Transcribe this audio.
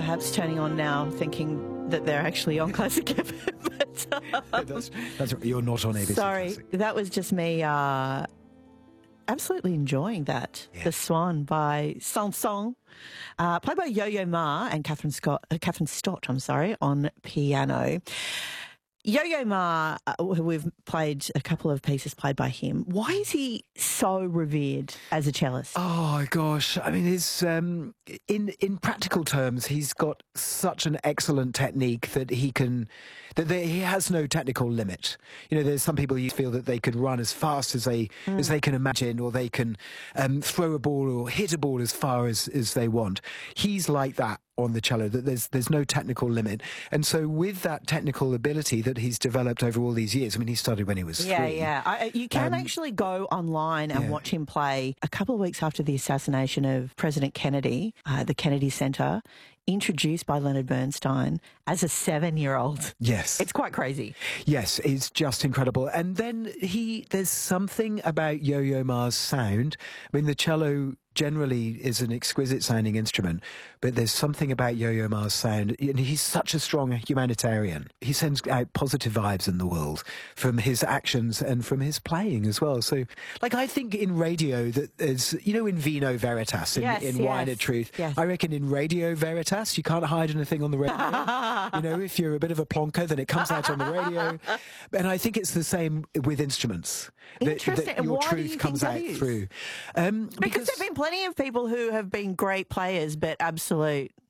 perhaps turning on now thinking that they're actually on Classic FM. But, that's you're not on ABC sorry, Classic. that was just me absolutely enjoying that. Yeah. The Swan by Sanson, played by Yo-Yo Ma and Catherine Stott, on piano. Yo-Yo Ma, who we've played a couple of pieces played by him, why is he so revered as a cellist? Oh, gosh. I mean, his, in practical terms, he's got such an excellent technique that he has no technical limit. You know, there's some people who feel that they can run as fast as they can imagine, or they can throw a ball or hit a ball as far as they want. He's like that on the cello, that there's no technical limit. And so with that technical ability that he's developed over all these years, I mean, he started when he was 3. Yeah. You can actually go online and watch him play a couple of weeks after the assassination of President Kennedy, the Kennedy Center, introduced by Leonard Bernstein as a 7-year-old. Yes. It's quite crazy. Yes, it's just incredible. And then there's something about Yo-Yo Ma's sound. I mean, the cello generally is an exquisite sounding instrument, but there's something about Yo-Yo Ma's sound, and he's such a strong humanitarian. He sends out positive vibes in the world from his actions and from his playing as well. So, like, I think in radio that there's, you know, in Vino Veritas, in Wine and Truth, I reckon in Radio Veritas, you can't hide anything on the radio. You know, if you're a bit of a plonker, then it comes out on the radio. And I think it's the same with instruments. Interesting. That your truth comes out through. Because there have been plenty of people who have been great players, but absolute